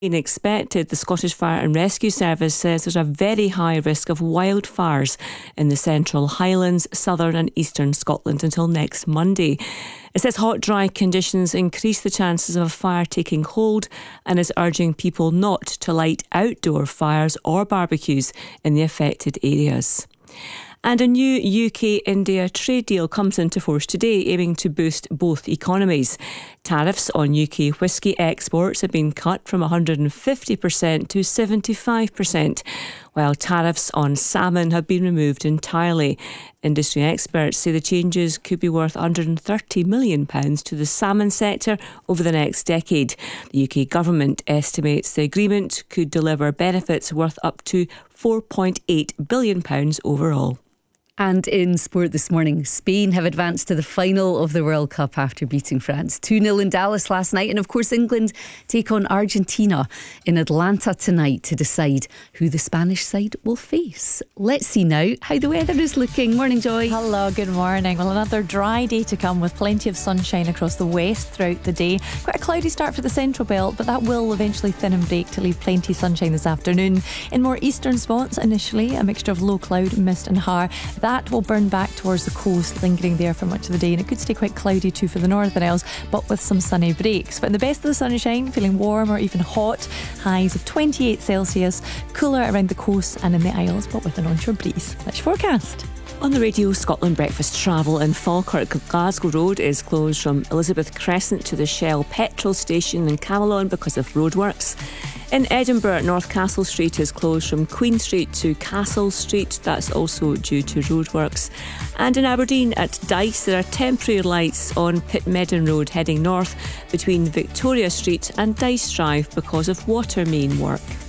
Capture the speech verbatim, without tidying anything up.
Expected, the Scottish Fire and Rescue Service says there's a very high risk of wildfires in the Central Highlands, southern and eastern Scotland until next Monday. It says hot, dry conditions increase the chances of a fire taking hold and is urging people not to light outdoor fires or barbecues in the affected areas. And a new U K-India trade deal comes into force today, aiming to boost both economies. Tariffs on U K whisky exports have been cut from one hundred fifty percent to seventy-five percent, while tariffs on salmon have been removed entirely. Industry experts say the changes could be worth one hundred thirty million pounds to the salmon sector over the next decade. The U K government estimates the agreement could deliver benefits worth up to four point eight billion pounds overall. And in sport this morning, Spain have advanced to the final of the World Cup after beating France two nil in Dallas last night. And of course, England take on Argentina in Atlanta tonight to decide who the Spanish side will face. Let's see now how the weather is looking. Morning, Joy. Hello, good morning. Well, another dry day to come with plenty of sunshine across the west throughout the day. Quite a cloudy start for the central belt, but that will eventually thin and break to leave plenty of sunshine this afternoon. In more eastern spots, initially a mixture of low cloud, mist and har. That will burn back towards the coast, lingering there for much of the day, and it could stay quite cloudy too for the Northern Isles, but with some sunny breaks. But in the best of the sunshine, feeling warm or even hot, highs of twenty-eight Celsius, cooler around the coast and in the Isles, but with an onshore breeze. That's your forecast. On the Radio Scotland Breakfast, travel in Falkirk. Glasgow Road is closed from Elizabeth Crescent to the Shell petrol station in Camelon because of roadworks. In Edinburgh, North Castle Street is closed from Queen Street to Castle Street. That's also due to roadworks. And in Aberdeen at Dice, there are temporary lights on Pitmedden Road heading north between Victoria Street and Dice Drive because of water main work.